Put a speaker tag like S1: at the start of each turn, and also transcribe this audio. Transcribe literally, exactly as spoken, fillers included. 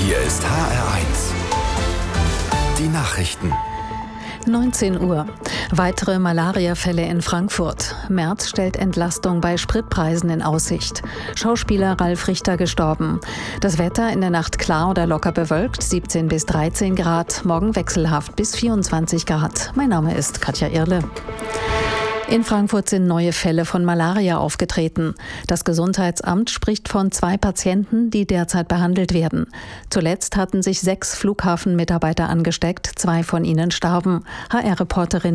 S1: Hier ist H R eins. Die Nachrichten.
S2: neunzehn Uhr. Weitere Malariafälle in Frankfurt. Merz stellt Entlastung bei Spritpreisen in Aussicht. Schauspieler Ralf Richter gestorben. Das Wetter in der Nacht klar oder locker bewölkt, siebzehn bis dreizehn Grad. Morgen wechselhaft bis vierundzwanzig Grad. Mein Name ist Katja Irle. In Frankfurt sind neue Fälle von Malaria aufgetreten. Das Gesundheitsamt spricht von zwei Patienten, die derzeit behandelt werden. Zuletzt hatten sich sechs Flughafenmitarbeiter angesteckt, zwei von ihnen starben. H R-Reporterin